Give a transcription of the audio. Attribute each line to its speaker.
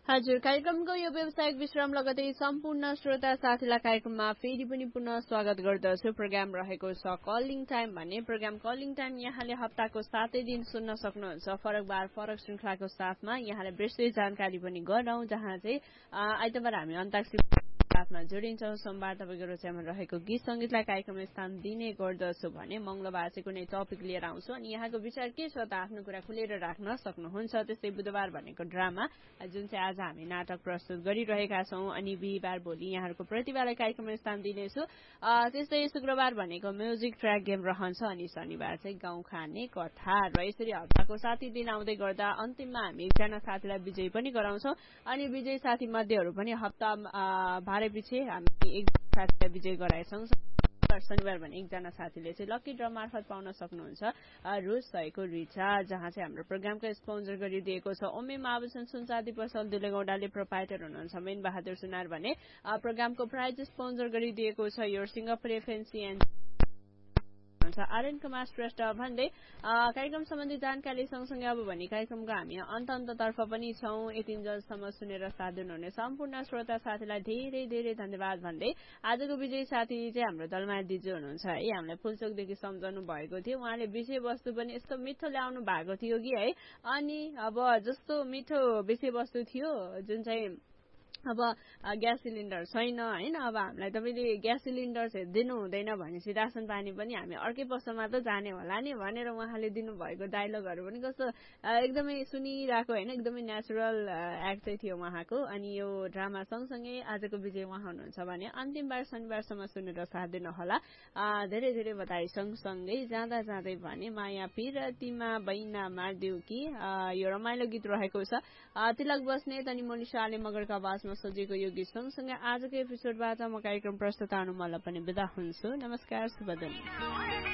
Speaker 1: हजुर, कार्यक्रमको यो व्यावसायिक विश्राम लगतै सम्पूर्ण श्रोता साथीलाई कार्यक्रममा फेरि पनि पुनः स्वागत गर्दछु। प्रोग्राम रहेको छ कलिङ टाइम भन्ने। प्रोग्राम कलिङ टाइम यहाँले हप्ताको 7 दिन सुन्न सक्नुहुन्छ। फरक बार फरक श्रृङ्खलाको साथमा यहाँले विस्तृत जानकारी पनि गरौँ, जहाँ चाहिँ आइतबार हामी अन्ताक्षरी साथमा जोडिन्छौँ। सोमबार तपाईँको रोजाइमा रहेको गीत सङ्गीतलाई कार्यक्रममा स्थान दिने गर्दछु भने मङ्गलबार चाहिँ कुनै टपिक लिएर आउँछु अनि यहाँको विचार के छ त आफ्नो कुरा खुलेर राख्न सक्नुहुन्छ। त्यस्तै बुधबार भनेको ड्रामा, जुन चाहिँ आज हामी नाटक प्रस्तुत गरिरहेका छौँ अनि बिहिबार भोलि यहाँहरूको प्रतिभालाई कार्यक्रममा स्थान दिनेछु। त्यस्तै शुक्रबार भनेको म्युजिक ट्र्याक गेम रहन्छ अनि शनिबार चाहिँ गाउँ खाने कथा र यसरी हप्ताको 7 दिन आउँदै गर्दा अन्तिममा हामी एकजना साथीलाई विजयी पनि गराउँछौँ अनि विजयी साथी मध्येहरू पनि हप्ता भारे पछि हामी एकजना साथीलाई विजय गराएछौँ। शनिबार भने एकजना साथीले चाहिँ लकी ड्र मार्फत पाउन सक्नुहुन्छ रोज सयको रिचार्ज, जहाँ चाहिँ हाम्रो प्रोग्रामको स्पोन्सर गरिदिएको छ ओमे महाभूषण सुनचाँदी पसल दुलेगौडाले प्रोपाइटर हुनुहुन्छ मेन बहादुर सुनार भने प्रोग्रामको प्राइज स्पोन्सर गरिदिएको छ यो Singapore FNC and Aryan Kumar Shrestha भन्दै कार्यक्रम सम्बन्धी जानकारी सँगसँगै अब भने कार्यक्रमको हामी अन्ततर्फ पनि छौँ। यतिन्जेलसम्म सुनेर साथ दिनुहुने सम्पूर्ण श्रोता साथीलाई धेरै धेरै धन्यवाद भन्दै आजको विजयी साथी चाहिँ हाम्रो दलमाया दिजु हुनुहुन्छ है। हामीलाई फुलचोकदेखि सम्झाउनु भएको थियो, उहाँले विषयवस्तु पनि यस्तो मिठो ल्याउनु भएको थियो कि है। अनि अब जस्तो मिठो विषयवस्तु थियो जुन चाहिँ अब ग्यास सिलिन्डर छैन होइन, अब हामीलाई तपाईँले ग्यास सिलिन्डर चाहिँ दिनु हुँदैन भनेपछि रासन पानी पनि हामी अर्कै पसलमा त जाने होला नि भनेर उहाँले दिनुभएको डायलगहरू पनि कस्तो एकदमै सुनिरहेको होइन, एकदमै नेचुरल एक्ट चाहिँ थियो उहाँको। अनि यो ड्रामा सँगसँगै आजको विजय उहाँ हुनुहुन्छ भने अन्तिमबार शनिबारसम्म सुनेर साथ दिनुहोला। धेरै धेरै बधाई सँगसँगै जाँदा जाँदै भने माया पिरतीमा बैना मारिदेऊ कि यो रमाइलो गीत रहेको छ। तिलक बस्नेत अनि मोनिषा आले मगरको आवाजमा सजिएको यो गीत सँगसँगै आजको एपिसोडबाट म कार्यक्रम प्रस्तुता अनुमला पनि बिदा हुन्छु। नमस्कार, शुभ दिन।